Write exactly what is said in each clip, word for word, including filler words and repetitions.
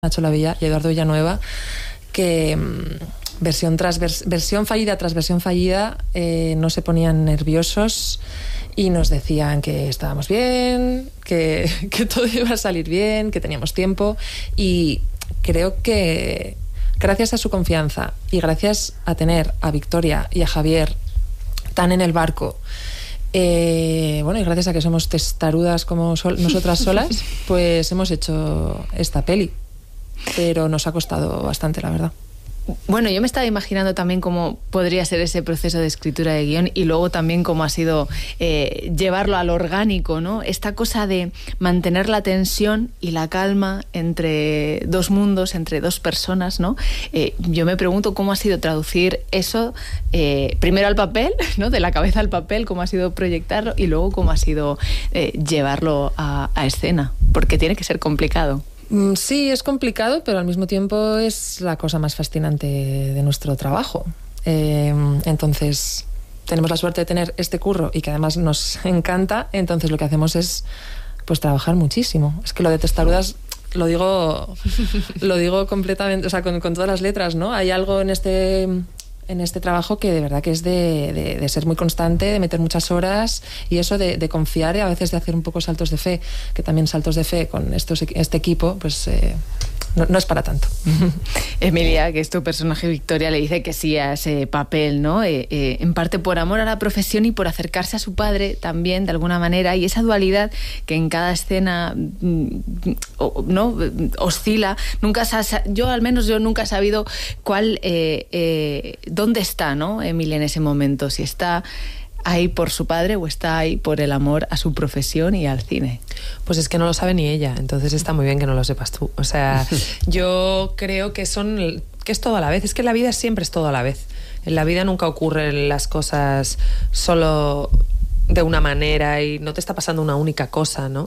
Nacho Lavilla y Eduardo Villanueva, que versión tras vers, versión fallida tras versión fallida eh, no se ponían nerviosos y nos decían que estábamos bien, que, que todo iba a salir bien, que teníamos tiempo, y creo que gracias a su confianza y gracias a tener a Victoria y a Javier tan en el barco, eh, bueno, y gracias a que somos testarudas como sol, nosotras solas, pues hemos hecho esta peli. Pero nos ha costado bastante, la verdad. Bueno, yo me estaba imaginando también cómo podría ser ese proceso de escritura de guión y luego también cómo ha sido eh, llevarlo al orgánico, ¿no? Esta cosa de mantener la tensión y la calma entre dos mundos, entre dos personas, ¿no? Eh, yo me pregunto cómo ha sido traducir eso eh, primero al papel, ¿no? De la cabeza al papel, cómo ha sido proyectarlo y luego cómo ha sido eh, llevarlo a, a escena, porque tiene que ser complicado. Sí, es complicado, pero al mismo tiempo es la cosa más fascinante de nuestro trabajo. Eh, entonces, tenemos la suerte de tener este curro y que además nos encanta, entonces lo que hacemos es pues trabajar muchísimo. Es que lo de testarudas lo digo, lo digo completamente, o sea, con, con todas las letras, ¿no? Hay algo en este... en este trabajo que de verdad que es de, de, de ser muy constante, de meter muchas horas y eso de, de confiar y a veces de hacer un poco saltos de fe, que también saltos de fe con estos, este equipo, pues eh, no, no es para tanto. Emilia, que es tu personaje Victoria, le dice que sí a ese papel, ¿no? Eh, eh, en parte por amor a la profesión y por acercarse a su padre también, de alguna manera, y esa dualidad que en cada escena ¿no? oscila. Nunca se, yo al menos yo nunca he sabido cuál eh, eh, dónde está, ¿no? Emilia en ese momento, si está ahí por su padre o está ahí por el amor a su profesión y al cine. Pues es que no lo sabe ni ella, entonces está muy bien que no lo sepas tú. O sea, yo creo que son que es todo a la vez, es que la vida siempre es todo a la vez. En la vida nunca ocurren las cosas solo de una manera y no te está pasando una única cosa, ¿no?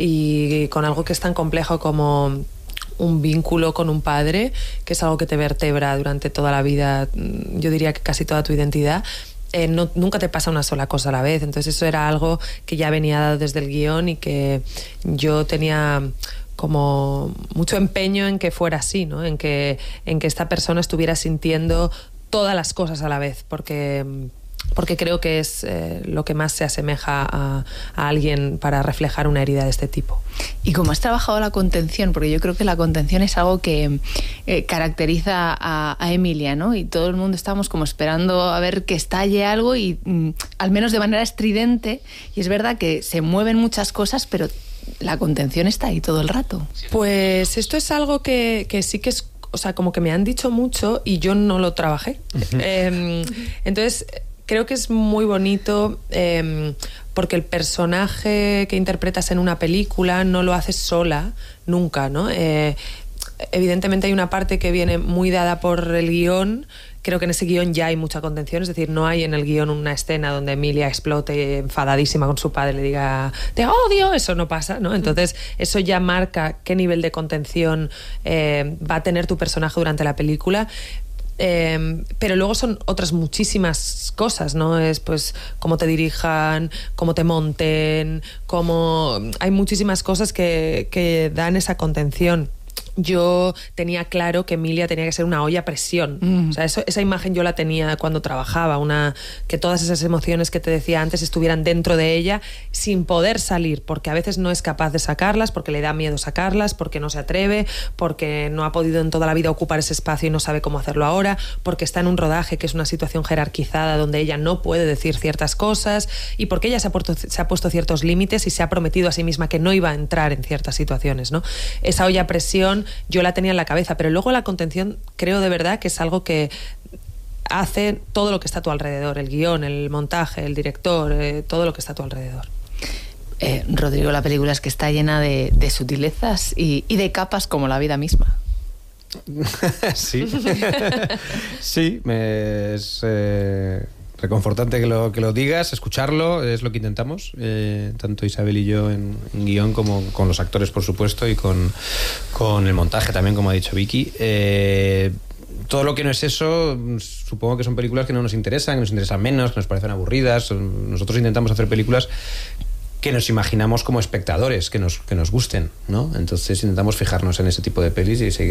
Y con algo que es tan complejo como un vínculo con un padre, que es algo que te vertebra durante toda la vida, yo diría que casi toda tu identidad, eh, no, nunca te pasa una sola cosa a la vez. Entonces eso era algo que ya venía dado desde el guión y que yo tenía como mucho empeño en que fuera así, ¿no? En que, en que esta persona estuviera sintiendo todas las cosas a la vez, porque... porque creo que es eh, lo que más se asemeja a, a alguien para reflejar una herida de este tipo. ¿Y cómo has trabajado la contención? Porque yo creo que la contención es algo que eh, caracteriza a, a Emilia, ¿no? Y todo el mundo estamos como esperando a ver que estalle algo y mm, al menos de manera estridente, y es verdad que se mueven muchas cosas, pero la contención está ahí todo el rato. Pues esto es algo que, que sí que es, o sea, como que me han dicho mucho y yo no lo trabajé. eh, entonces... Creo que es muy bonito eh, porque el personaje que interpretas en una película no lo haces sola nunca, ¿no? Eh, evidentemente hay una parte que viene muy dada por el guión. Creo que en ese guión ya hay mucha contención, es decir, no hay en el guión una escena donde Emilia explote enfadadísima con su padre y le diga te odio, eso no pasa, ¿no? Entonces eso ya marca qué nivel de contención eh, va a tener tu personaje durante la película. Eh, pero luego son otras muchísimas cosas, ¿no? Es pues cómo te dirijan, cómo te monten, cómo... hay muchísimas cosas que, que dan esa contención. Yo tenía claro que Emilia tenía que ser una olla a presión. Mm. O sea, eso, esa imagen yo la tenía cuando trabajaba, una, que todas esas emociones que te decía antes estuvieran dentro de ella sin poder salir, porque a veces no es capaz de sacarlas, porque le da miedo sacarlas, porque no se atreve, porque no ha podido en toda la vida ocupar ese espacio y no sabe cómo hacerlo ahora, porque está en un rodaje que es una situación jerarquizada donde ella no puede decir ciertas cosas y porque ella se ha puesto, se ha puesto ciertos límites y se ha prometido a sí misma que no iba a entrar en ciertas situaciones, ¿no? Esa olla a presión yo la tenía en la cabeza, pero luego la contención creo de verdad que es algo que hace todo lo que está a tu alrededor, el guión, el montaje, el director, eh, todo lo que está a tu alrededor. Eh, Rodrigo, la película es que está llena de, de sutilezas y, y de capas como la vida misma. Sí, sí, me es eh, reconfortante que lo, que lo digas, escucharlo, es lo que intentamos, eh, tanto Isabel y yo en, en guión como con los actores, por supuesto, y con, con el montaje también, como ha dicho Vicky. Eh, todo lo que no es eso, supongo que son películas que no nos interesan, que nos interesan menos, que nos parecen aburridas. Nosotros intentamos hacer películas que nos imaginamos como espectadores, que nos, que nos gusten, ¿no? Entonces intentamos fijarnos en ese tipo de pelis y seguir